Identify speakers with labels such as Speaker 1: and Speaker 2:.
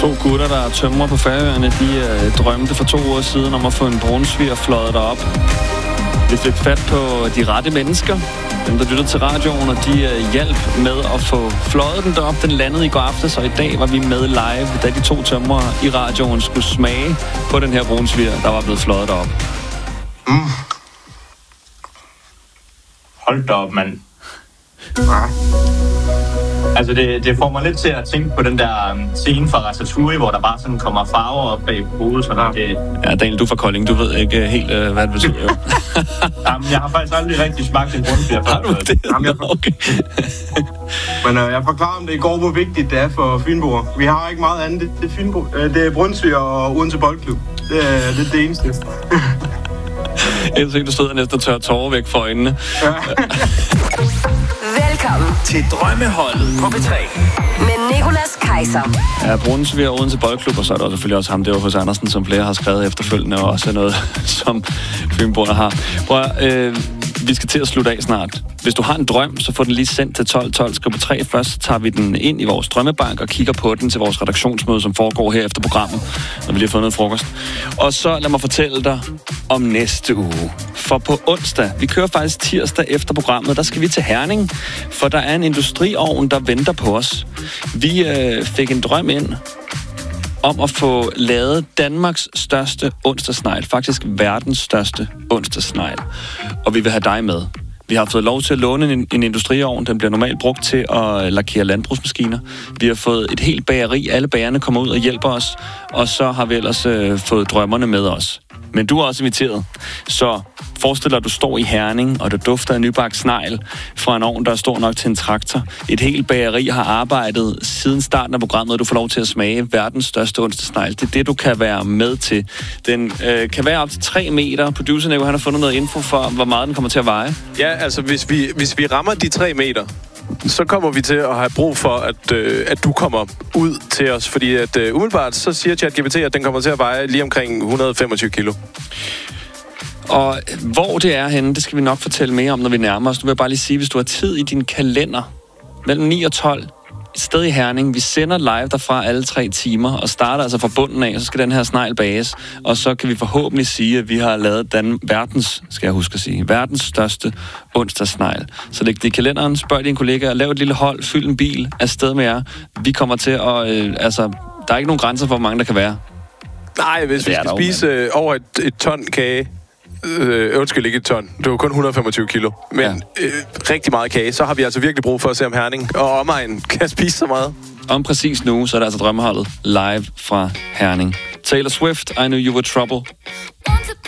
Speaker 1: To gutter, der tømrer på Færøerne, de drømte for 2 år siden om at få en brunsviger fløjet derop. Vi fik fat på de rette mennesker, dem der lyttede til radioen, og de hjalp med at få fløjet den derop. Den landede i går aftes, og i dag var vi med live, da de 2 tømrere i radioen skulle smage på den her brunsviger, der var blevet fløjet derop.
Speaker 2: Hold da op, mand. Altså, det får mig lidt til at tænke på den der scene fra Ratatouille, hvor der bare sådan kommer farver op bag hovedet.
Speaker 1: Ja, Daniel, du er fra Kolding. Du ved ikke helt, hvad det betyder.
Speaker 2: Jamen, jeg har faktisk aldrig rigtig smagt en brunsviger.
Speaker 1: Har du det?
Speaker 3: Jamen,
Speaker 1: Okay.
Speaker 3: Men jeg forklarer om det i går, hvor vigtigt det er for fynboer. Vi har ikke meget andet. Det er Brunsviger og Odense Boldklub. Det er det eneste.
Speaker 1: Jeg synes, du sidder næsten og tørrer tårer væk for øjnene.
Speaker 3: Ja.
Speaker 4: Velkommen
Speaker 5: til Drømmeholdet på P3
Speaker 4: med Nicolas Kaiser.
Speaker 1: Ja, Brunsviger og Odense Boldklub, og så er der selvfølgelig også ham, det var hos Andersen, som flere har skrevet efterfølgende, og også noget, som fynboerne har. Prøv vi skal til at slutte af snart. Hvis du har en drøm, så få den lige sendt til 1212. Skriv på 3 først, så tager vi den ind i vores drømmebank og kigger på den til vores redaktionsmøde, som foregår her efter programmet, når vi lige har fået noget frokost. Og så lad mig fortælle dig om næste uge. For på onsdag, vi kører faktisk tirsdag efter programmet, der skal vi til Herning, for der er en industriovn, der venter på os. Vi fik en drøm ind om at få lavet Danmarks største onsdagsnegl, faktisk verdens største onsdagsnegl. Og vi vil have dig med. Vi har fået lov til at låne en industriovn. Den bliver normalt brugt til at lakere landbrugsmaskiner. Vi har fået et helt bageri. Alle bagerne kommer ud og hjælper os. Og så har vi ellers fået drømmerne med os. Men du er også inviteret. Så forestil dig, at du står i Herning, og der dufter af nybagt snegl fra en ovn, der er stor nok til en traktor. Et helt bageri har arbejdet siden starten af programmet, og du får lov til at smage verdens største onsdagsnegl. Det er det, du kan være med til. Den kan være op til 3 meter. Producer Nico, han har fundet noget info for, hvor meget den kommer til at veje.
Speaker 6: Ja, altså hvis vi rammer de 3 meter, så kommer vi til at have brug for, at du kommer ud til os. Fordi at umiddelbart, så siger ChatGPT, at den kommer til at veje lige omkring 125 kilo.
Speaker 1: Og hvor det er henne, det skal vi nok fortælle mere om, når vi nærmer os. Nu vil jeg bare lige sige, hvis du har tid i din kalender mellem 9 og 12, et sted i Herning. Vi sender live derfra alle 3 timer, og starter altså fra bunden af, så skal den her snegl bages. Og så kan vi forhåbentlig sige, at vi har lavet verdens største onsdagsnegl. Så læg det i kalenderen, spørg dine kollegaer, lav et lille hold, fyld en bil, afsted med jer. Vi kommer til at, der er ikke nogen grænser for, hvor mange der kan være.
Speaker 6: Nej, hvis vi skal spise over et ton kage, ikke et ton, det var kun 125 kilo, men rigtig meget kage, så har vi altså virkelig brug for at se om Herning og omegn kan spise så meget.
Speaker 1: Om præcis nu, så er der altså drømmeholdet live fra Herning. Taylor Swift, I Knew You Were Trouble.